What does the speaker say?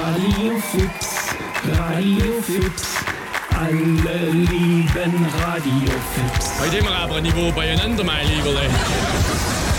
Radio Fips, alle lieben Radio Fips. Heute immer aber ein Niveau beieinander, mein Lieber.